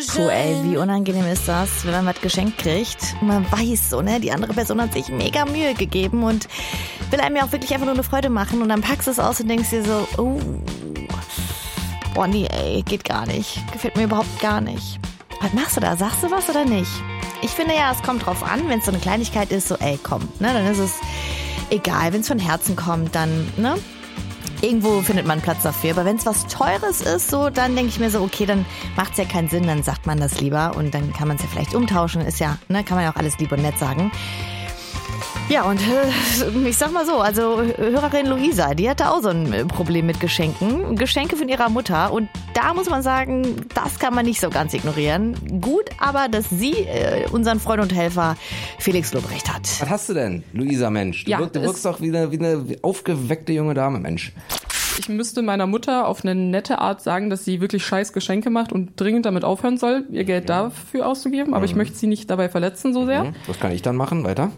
Puh, ey, wie unangenehm ist das, wenn man was geschenkt kriegt und man weiß so, ne, die andere Person hat sich mega Mühe gegeben und will einem ja auch wirklich einfach nur eine Freude machen und dann packst du es aus und denkst dir so, boah, nee, ey, geht gar nicht. Gefällt mir überhaupt gar nicht. Was machst du da? Sagst du was oder nicht? Ich finde ja, es kommt drauf an, wenn es so eine Kleinigkeit ist, so, ey, komm, ne, dann ist es egal. Wenn es von Herzen kommt, dann, ne, irgendwo findet man Platz dafür. Aber wenn es was Teures ist, so, dann denke ich mir so, okay, dann macht es ja keinen Sinn, dann sagt man das lieber und dann kann man es ja vielleicht umtauschen, ist ja, ne, kann man ja auch alles lieb und nett sagen. Ja, und ich sag mal so, also Hörerin Luisa, die hatte auch so ein Problem mit Geschenken. Geschenke von ihrer Mutter. Und da muss man sagen, das kann man nicht so ganz ignorieren. Gut, aber dass sie unseren Freund und Helfer Felix Lobrecht hat. Was hast du denn, Luisa, Mensch? Du wirkst doch wie eine aufgeweckte junge Dame, Mensch. Ich müsste meiner Mutter auf eine nette Art sagen, dass sie wirklich scheiß Geschenke macht und dringend damit aufhören soll, ihr Geld dafür auszugeben. Aber ich möchte sie nicht dabei verletzen so sehr. Was kann ich dann machen? Weiter?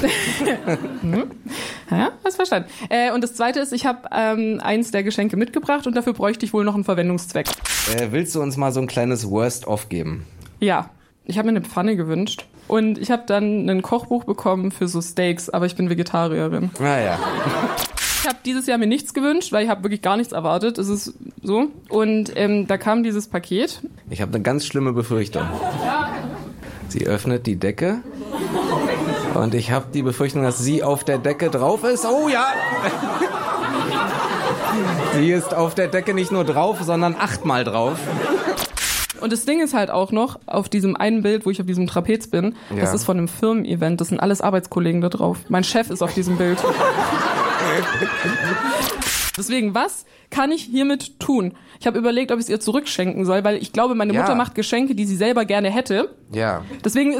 Ja, hast verstanden. Und das Zweite ist, ich habe eins der Geschenke mitgebracht und dafür bräuchte ich wohl noch einen Verwendungszweck. Willst du uns mal so ein kleines Worst-of geben? Ja, ich habe mir eine Pfanne gewünscht. Und ich habe dann ein Kochbuch bekommen für so Steaks, aber ich bin Vegetarierin. Naja. Ich habe dieses Jahr mir nichts gewünscht, weil ich habe wirklich gar nichts erwartet. Es ist so. Und da kam dieses Paket. Ich habe eine ganz schlimme Befürchtung. Sie öffnet die Decke und ich habe die Befürchtung, dass sie auf der Decke drauf ist. Oh ja! Sie ist auf der Decke nicht nur drauf, sondern 8-mal drauf. Und das Ding ist halt auch noch, auf diesem einen Bild, wo ich auf diesem Trapez bin, das ist von einem Firmen-Event, das sind alles Arbeitskollegen da drauf. Mein Chef ist auf diesem Bild. Deswegen, was kann ich hiermit tun? Ich habe überlegt, ob ich es ihr zurückschenken soll, weil ich glaube, meine Mutter macht Geschenke, die sie selber gerne hätte. Ja. Deswegen